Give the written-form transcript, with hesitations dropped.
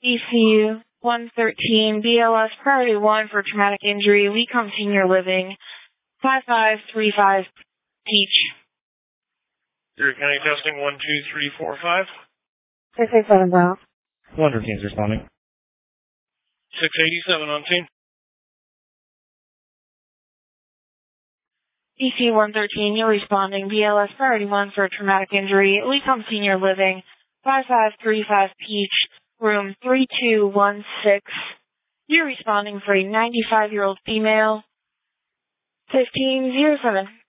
ECU 113, BLS Priority 1 for traumatic injury, Lecom Senior Living, 5535 Peach. Erie County testing 1, 2, 3, 4, 5. 687 Brown. 113 is responding. 687 on scene. ECU 113, you're responding. BLS Priority 1 for traumatic injury, Lecom Senior Living, 5535 Peach, room 3216. You're responding for a 95-year-old female, 1507.